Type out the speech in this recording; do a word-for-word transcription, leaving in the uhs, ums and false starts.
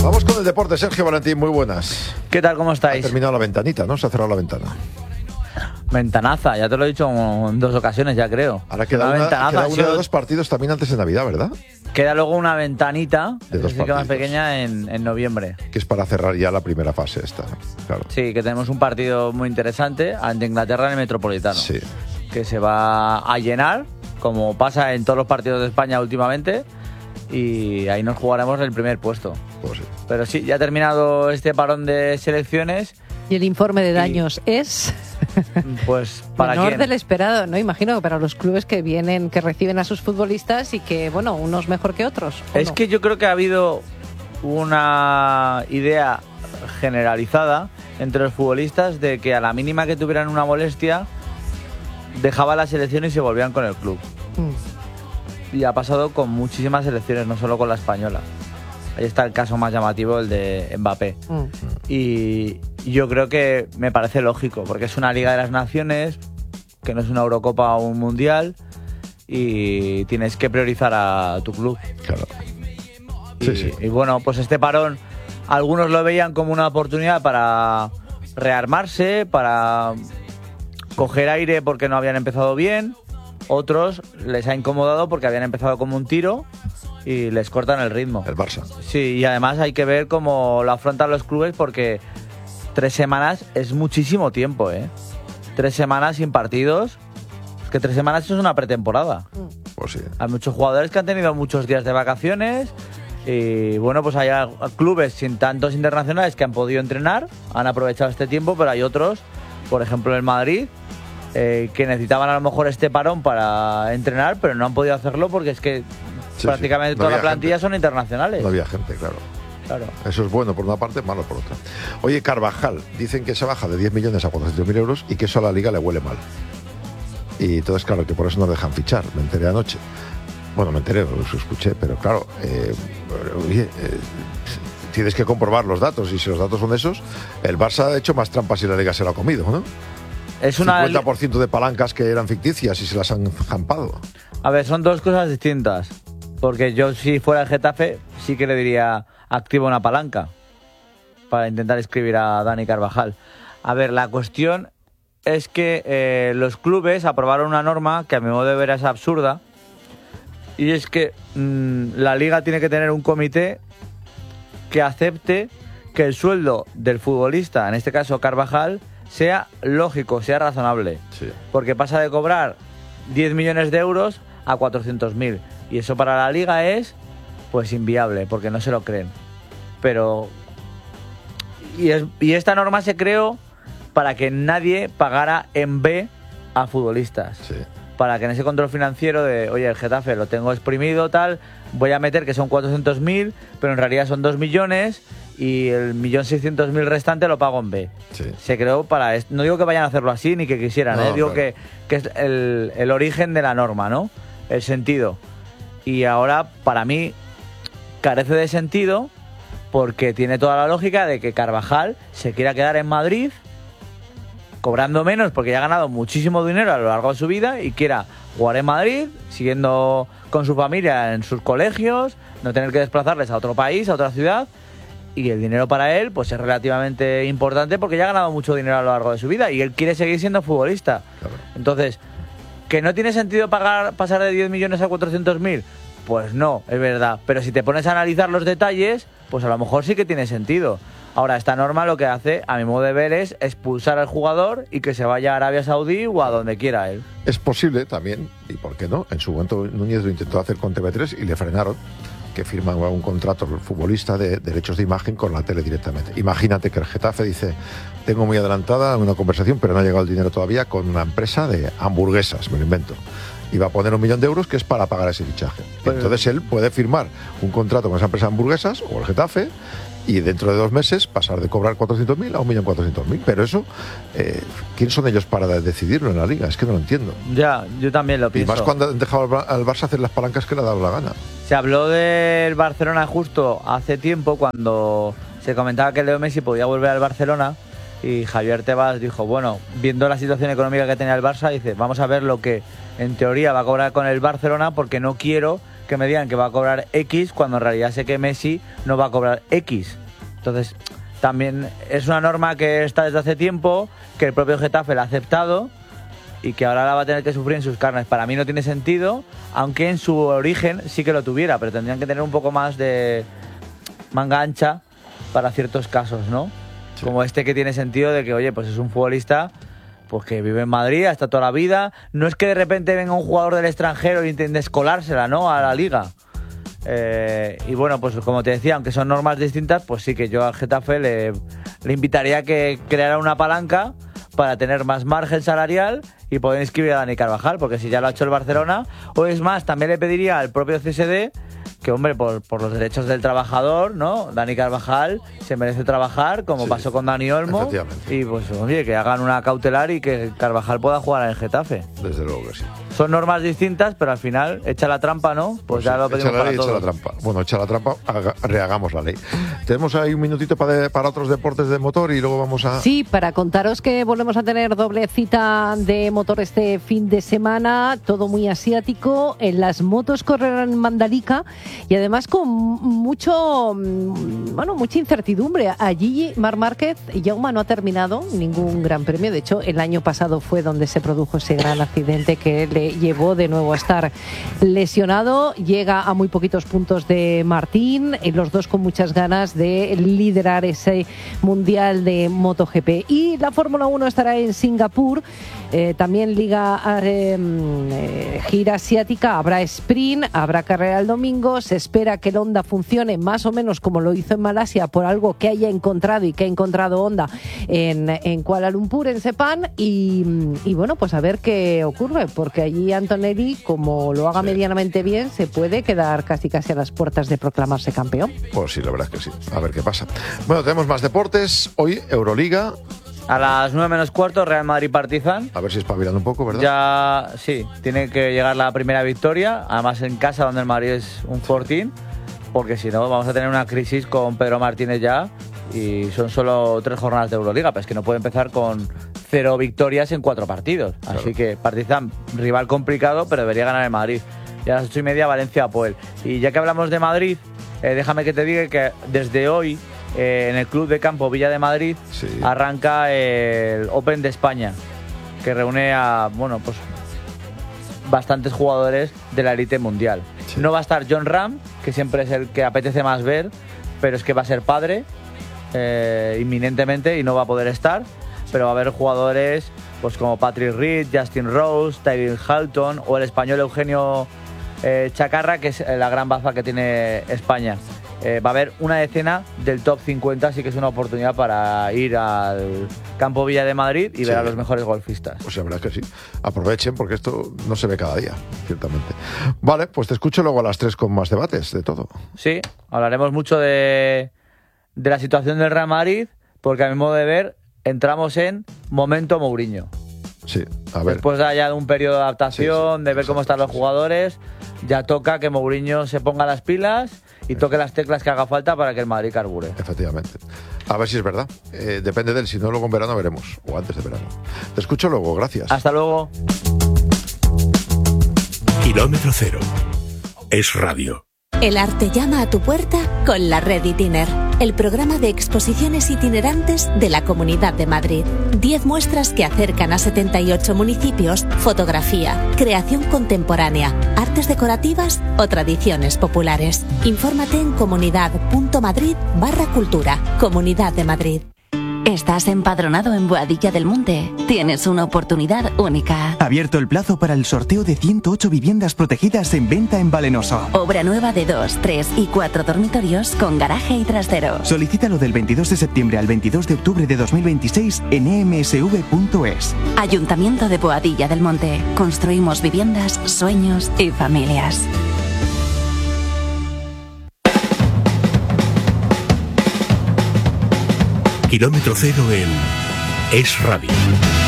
Vamos con el deporte. Sergio Valentín, muy buenas. ¿Qué tal? ¿Cómo estáis? Ha terminado la ventanita, ¿no? Se ha cerrado la ventana. Ventanaza, ya te lo he dicho en dos ocasiones, ya creo. Ahora queda una, ventanaza, queda una sido... de dos partidos también antes de Navidad, ¿verdad? Queda luego una ventanita, de dos sí que más pequeña, en, en noviembre. Que es para cerrar ya la primera fase esta, ¿no? Claro. Sí, que tenemos un partido muy interesante ante Inglaterra en el Metropolitano. Sí. Que se va a llenar, como pasa en todos los partidos de España últimamente, y ahí nos jugaremos el primer puesto. Pues sí. Pero sí, ya ha terminado este parón de selecciones. ¿Y el informe de daños y... es? Pues para menor quién? del esperado, ¿no? Imagino que para los clubes que vienen, que reciben a sus futbolistas y que, bueno, unos mejor que otros. Es no? que yo creo que ha habido una idea generalizada entre los futbolistas de que a la mínima que tuvieran una molestia dejaba la selección y se volvían con el club. Mm. Y ha pasado con muchísimas selecciones, no solo con la española. Ahí está el caso más llamativo, el de Mbappé. Mm. Y yo creo que me parece lógico, porque es una Liga de las Naciones, que no es una Eurocopa o un Mundial, y tienes que priorizar a tu club. Claro. Y, sí, sí. y bueno, pues este parón, algunos lo veían como una oportunidad para rearmarse, para coger aire porque no habían empezado bien. Otros les ha incomodado porque habían empezado como un tiro y les cortan el ritmo. El Barça. Sí, y además hay que ver cómo lo afrontan los clubes, porque tres semanas es muchísimo tiempo, ¿eh? Tres semanas sin partidos. Es que tres semanas es una pretemporada. Pues sí. Hay muchos jugadores que han tenido muchos días de vacaciones y bueno, pues hay clubes sin tantos internacionales que han podido entrenar, han aprovechado este tiempo, pero hay otros, por ejemplo el Madrid, eh, que necesitaban a lo mejor este parón para entrenar, pero no han podido hacerlo porque es que sí, prácticamente sí. No toda la plantilla gente. Son internacionales. No había gente, claro. Claro. Eso es bueno por una parte, malo por otra. Oye, Carvajal, dicen que se baja de diez millones a cuatrocientos mil euros y que eso a la Liga le huele mal. Y entonces, claro, que por eso no dejan fichar. Me enteré anoche. Bueno, me enteré, lo escuché, pero claro, eh, oye, eh, tienes que comprobar los datos, y si los datos son esos, el Barça ha hecho más trampas y la Liga se lo ha comido, ¿no? Es una cincuenta por ciento de palancas que eran ficticias y se las han jampado. A ver, son dos cosas distintas. Porque yo, si fuera el Getafe, sí que le diría activa una palanca para intentar escribir a Dani Carvajal. A ver, la cuestión es que eh, los clubes aprobaron una norma que a mi modo de ver es absurda, y es que mmm, la Liga tiene que tener un comité que acepte que el sueldo del futbolista, en este caso Carvajal, sea lógico, sea razonable. Sí. Porque pasa de cobrar diez millones de euros a cuatrocientos mil. Y eso para la Liga es pues inviable, porque no se lo creen. Pero y, es, y esta norma se creó para que nadie pagara en B a futbolistas. Sí. Para que en ese control financiero de, oye, el Getafe lo tengo exprimido, tal, voy a meter que son cuatrocientos mil, pero en realidad son dos millones y el millón seiscientos mil restante lo pago en B. Sí. Se creó para esto. No digo que vayan a hacerlo así ni que quisieran, no, ¿eh? Digo claro. que, que es el, el origen de la norma, ¿no? El sentido. Y ahora, para mí, carece de sentido porque tiene toda la lógica de que Carvajal se quiera quedar en Madrid cobrando menos porque ya ha ganado muchísimo dinero a lo largo de su vida y quiera jugar en Madrid, siguiendo con su familia en sus colegios, no tener que desplazarles a otro país, a otra ciudad, y el dinero para él pues es relativamente importante porque ya ha ganado mucho dinero a lo largo de su vida y él quiere seguir siendo futbolista. Claro. Entonces, ¿que no tiene sentido pagar pasar de diez millones a cuatrocientos mil? Pues no, es verdad. Pero si te pones a analizar los detalles, pues a lo mejor sí que tiene sentido. Ahora, esta norma lo que hace, a mi modo de ver, es expulsar al jugador y que se vaya a Arabia Saudí o a donde quiera él. Es posible también, y por qué no, en su momento Núñez lo intentó hacer con T V tres y le frenaron, que firman un contrato el futbolista de derechos de imagen con la tele directamente. Imagínate que el Getafe dice, tengo muy adelantada una conversación, pero no ha llegado el dinero todavía, con una empresa de hamburguesas, me lo invento. Y va a poner un millón de euros que es para pagar ese fichaje. Pues, entonces él puede firmar un contrato con esa empresa de hamburguesas o el Getafe y dentro de dos meses pasar de cobrar cuatrocientos mil a un millón cuatrocientos mil. Pero eso, eh, ¿quién son ellos para decidirlo en la Liga? Es que no lo entiendo. Ya, yo también lo pienso. Y más cuando han dejado al Barça hacer las palancas que le ha dado la gana. Se habló del Barcelona justo hace tiempo cuando se comentaba que Leo Messi podía volver al Barcelona y Javier Tebas dijo, bueno, viendo la situación económica que tenía el Barça, dice, vamos a ver lo que en teoría va a cobrar con el Barcelona porque no quiero que me digan que va a cobrar X cuando en realidad sé que Messi no va a cobrar X. Entonces, también es una norma que está desde hace tiempo, que el propio Getafe la ha aceptado y que ahora la va a tener que sufrir en sus carnes. Para mí no tiene sentido, aunque en su origen sí que lo tuviera, pero tendrían que tener un poco más de manga ancha para ciertos casos, ¿no? Sí. Como este, que tiene sentido de que, oye, pues es un futbolista pues que vive en Madrid, hasta toda la vida. No es que de repente venga un jugador del extranjero e intente escolársela, ¿no?, a la liga. Eh, y bueno, pues como te decía, aunque son normas distintas, pues sí que yo al Getafe le, le invitaría a que creara una palanca para tener más margen salarial y poder inscribir a Dani Carvajal, porque si ya lo ha hecho el Barcelona, o es más, también le pediría al propio C S D que, hombre, por, por los derechos del trabajador, ¿no? Dani Carvajal se merece trabajar, como sí, pasó con Dani Olmo, y pues, oye, que hagan una cautelar y que Carvajal pueda jugar en el Getafe. Desde luego que sí. Son normas distintas, pero al final, echa la trampa, ¿no? Pues, pues ya sí, lo pedimos echa la para ley, todos. Echa la trampa. Bueno, echa la trampa, haga, rehagamos la ley. Tenemos ahí un minutito para, de, para otros deportes de motor y luego vamos a... Sí, para contaros que volvemos a tener doble cita de motor este fin de semana, todo muy asiático. En las motos correrán en Mandalika y además con mucho, bueno, mucha incertidumbre. Allí Marc Márquez, Jaume, no ha terminado ningún gran premio. De hecho, el año pasado fue donde se produjo ese gran accidente que le llevó de nuevo a estar lesionado. Llega a muy poquitos puntos de Martín, y los dos con muchas ganas de liderar ese Mundial de MotoGP. Y la Fórmula uno estará en Singapur. Eh, también Liga eh, eh, Gira Asiática, habrá sprint, habrá carrera el domingo. Se espera que el Honda funcione más o menos como lo hizo en Malasia, por algo que haya encontrado y que ha encontrado Honda en, en Kuala Lumpur, en Sepang. Y, y bueno, pues a ver qué ocurre, porque allí Antonelli, como lo haga sí. medianamente bien, se puede quedar casi casi a las puertas de proclamarse campeón. Pues sí, la verdad es que sí. A ver qué pasa. Bueno, tenemos más deportes. Hoy Euroliga. A las nueve menos cuarto, Real Madrid-Partizan. A ver si espabilando un poco, ¿verdad? Ya, sí, tiene que llegar la primera victoria, además en casa, donde el Madrid es un fortín, porque si no vamos a tener una crisis con Pedro Martínez ya, y son solo tres jornadas de Euroliga, pero es que no puede empezar con cero victorias en cuatro partidos. Claro. Así que Partizan, rival complicado, pero debería ganar el Madrid. Y a las ocho y media, Valencia-Apoel. Y ya que hablamos de Madrid, eh, déjame que te diga que desde hoy, Eh, en el Club de Campo Villa de Madrid sí. arranca el Open de España, que reúne a, bueno, pues bastantes jugadores de la élite mundial. Sí. No va a estar John Ram, que siempre es el que apetece más ver, pero es que va a ser padre eh, inminentemente y no va a poder estar, pero va a haber jugadores pues como Patrick Reed, Justin Rose, Tyrell Halton o el español Eugenio eh, Chacarra, que es la gran baza que tiene España. Eh, va a haber una decena del top cincuenta, así que es una oportunidad para ir al Campo Villa de Madrid y sí. ver a los mejores golfistas. Pues la verdad es que sí. Aprovechen, porque esto no se ve cada día, ciertamente. Vale, pues te escucho luego a las tres con más debates de todo. Sí, hablaremos mucho de, de la situación del Real Madrid, porque a mi modo de ver entramos en momento Mourinho. Sí, a ver. Después de ya de un periodo de adaptación, sí, sí, de ver exacto, cómo están los jugadores, ya toca que Mourinho se ponga las pilas y toque las teclas que haga falta para que el Madrid carbure. Efectivamente. A ver si es verdad. Eh, depende de él. Si no, luego en verano veremos. O antes de verano. Te escucho luego. Gracias. Hasta luego. Kilómetro cero. Es radio. El arte llama a tu puerta con la Red Itiner, el programa de exposiciones itinerantes de la Comunidad de Madrid. Diez muestras que acercan a setenta y ocho municipios, fotografía, creación contemporánea, artes decorativas o tradiciones populares. Infórmate en comunidad.madrid barra cultura. Comunidad de Madrid. ¿Estás empadronado en Boadilla del Monte? Tienes una oportunidad única. Abierto el plazo para el sorteo de ciento ocho viviendas protegidas en venta en Valenoso. Obra nueva de dos, tres y cuatro dormitorios con garaje y trastero. Solicítalo del veintidós de septiembre al veintidós de octubre de dos mil veintiséis en e m s v punto es. Ayuntamiento de Boadilla del Monte. Construimos viviendas, sueños y familias. Kilómetro cero en Es Radio.